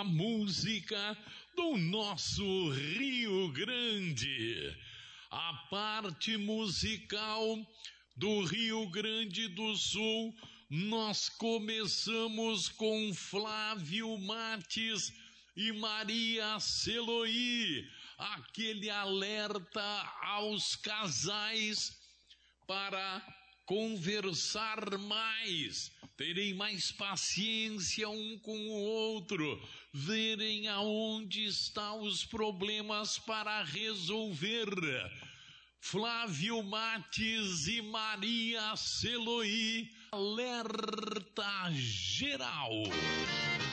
a música do nosso Rio Grande. A parte musical do Rio Grande do Sul, nós começamos com Flávio Matis e Maria Celoí, aquele alerta aos casais para conversar mais, terem mais paciência um com o outro, verem aonde estão os problemas para resolver. Flávio Matis e Maria Celoí, alerta geral.